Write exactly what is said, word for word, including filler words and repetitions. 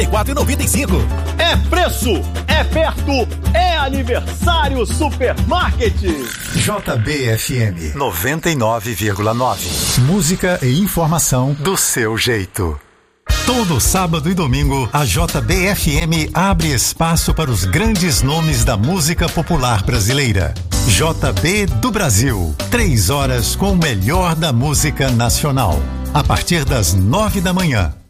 quatro e noventa e cinco. É preço, é perto, é aniversário Supermarket. J B F M noventa e nove vírgula nove. Música e informação do seu jeito. Todo sábado e domingo, a J B F M abre espaço para os grandes nomes da música popular brasileira. J B do Brasil. Três horas com o melhor da música nacional. A partir das nove da manhã.